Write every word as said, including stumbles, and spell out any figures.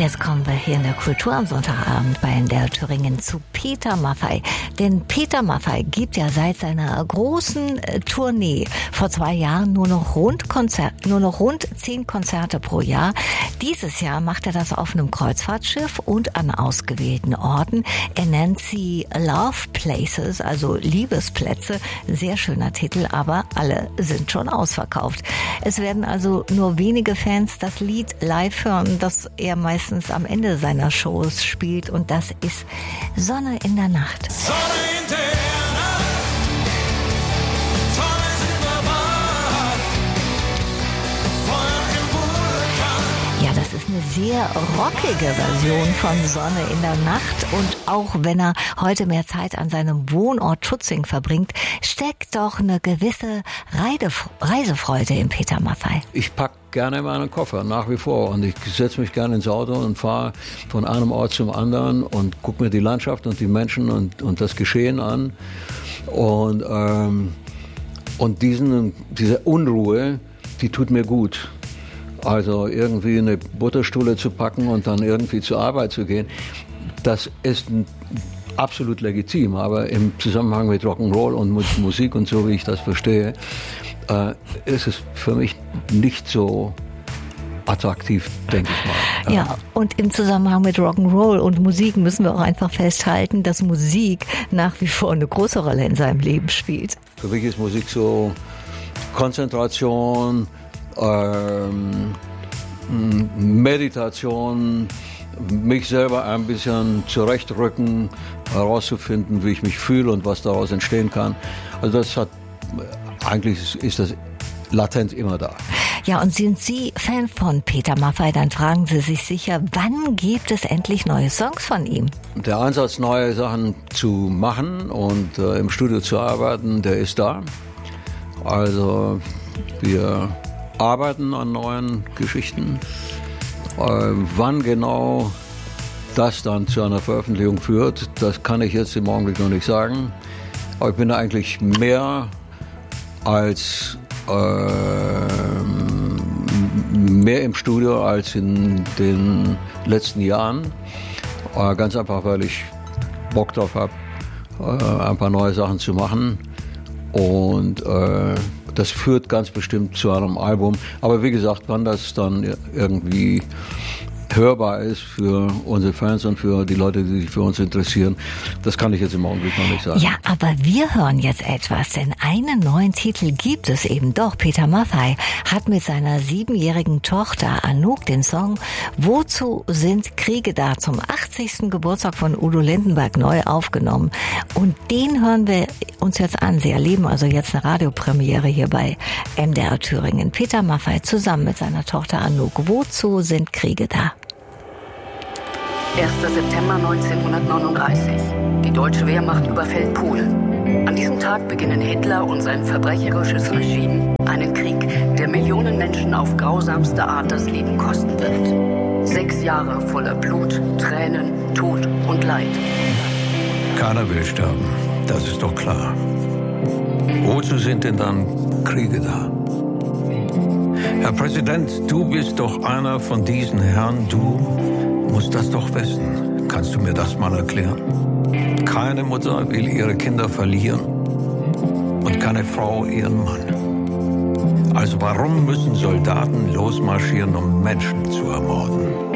jetzt kommen wir hier in der Kultur am Sonntagabend bei M D R Thüringen zu Peter Maffay. Denn Peter Maffay gibt ja seit seiner großen Tournee vor zwei Jahren nur noch rund Konzert, nur noch rund zehn Konzerte pro Jahr. Dieses Jahr macht er das auf einem Kreuzfahrtschiff und an ausgewählten Orten. Er nennt sie Love Places, also Liebesplätze. Sehr schöner Titel, aber alle sind schon ausverkauft. Es werden also nur wenige Fans das Lied live hören, das er meistens am Ende seiner Shows spielt, und das ist Sonne in der Nacht. Sonne in der Nacht, Sonne in der Nacht, Feuer im Vulkan. Ja, das ist eine sehr rockige Version von Sonne in der Nacht, und auch wenn er heute mehr Zeit an seinem Wohnort Tutzing verbringt, steckt doch eine gewisse Reisefreude in Peter Maffay. Ich pack gerne meinen Koffer, nach wie vor. Und ich setze mich gerne ins Auto und fahre von einem Ort zum anderen und gucke mir die Landschaft und die Menschen und, und das Geschehen an. Und, ähm, und diesen, diese Unruhe, die tut mir gut. Also irgendwie eine Butterstulle zu packen und dann irgendwie zur Arbeit zu gehen, das ist ein absolut legitim. Aber im Zusammenhang mit Rock'n'Roll und mit Musik und so, wie ich das verstehe, äh, ist es für mich nicht so attraktiv, denke ich mal. Ja, und im Zusammenhang mit Rock'n'Roll und Musik müssen wir auch einfach festhalten, dass Musik nach wie vor eine große Rolle in seinem Leben spielt. Für mich ist Musik so Konzentration, ähm, Meditation, mich selber ein bisschen zurechtrücken, herauszufinden, wie ich mich fühle und was daraus entstehen kann. Also das hat, eigentlich ist das latent immer da. Ja, und sind Sie Fan von Peter Maffay, dann fragen Sie sich sicher, wann gibt es endlich neue Songs von ihm? Der Ansatz, neue Sachen zu machen und äh, im Studio zu arbeiten, der ist da. Also wir arbeiten an neuen Geschichten. Äh, wann genau das dann zu einer Veröffentlichung führt, das kann ich jetzt im Augenblick noch nicht sagen. Aber ich bin da eigentlich mehr als äh, mehr im Studio als in den letzten Jahren. Äh, ganz einfach, weil ich Bock drauf habe, äh, ein paar neue Sachen zu machen. Und äh, das führt ganz bestimmt zu einem Album. Aber wie gesagt, wann das dann irgendwie hörbar ist für unsere Fans und für die Leute, die sich für uns interessieren, das kann ich jetzt im Augenblick noch nicht sagen. Ja, aber wir hören jetzt etwas, denn einen neuen Titel gibt es eben doch. Peter Maffay hat mit seiner siebenjährigen Tochter Anouk den Song Wozu sind Kriege da zum achtzigsten Geburtstag von Udo Lindenberg neu aufgenommen. Und den hören wir uns jetzt an. Sie erleben also jetzt eine Radiopremiere hier bei M D R Thüringen. Peter Maffay zusammen mit seiner Tochter Anouk. Wozu sind Kriege da? erster September neunzehnhundertneununddreißig. Die deutsche Wehrmacht überfällt Polen. An diesem Tag beginnen Hitler und sein verbrecherisches Regime einen Krieg, der Millionen Menschen auf grausamste Art das Leben kosten wird. Sechs Jahre voller Blut, Tränen, Tod und Leid. Keiner will sterben, das ist doch klar. Wozu sind denn dann Kriege da? Herr Präsident, du bist doch einer von diesen Herren, du musst das doch wissen. Kannst du mir das mal erklären? Keine Mutter will ihre Kinder verlieren und keine Frau ihren Mann. Also warum müssen Soldaten losmarschieren, um Menschen zu ermorden?